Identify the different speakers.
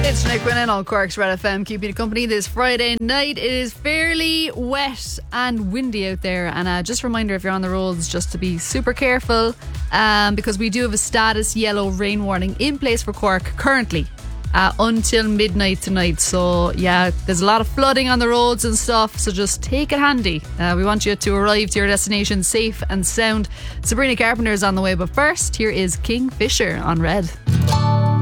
Speaker 1: It's Nick Brennan on Cork's Red FM, keeping you company this Friday night. It is fairly wet and windy out there, and just a reminder, if you're on the roads, just to be super careful, because we do have a status yellow rain warning in place for Cork currently until midnight tonight. So yeah, there's a lot of flooding on the roads and stuff, so just take it handy. We want you to arrive to your destination safe and sound. Sabrina Carpenter is on the way, but first, here is Kingfisher on Red.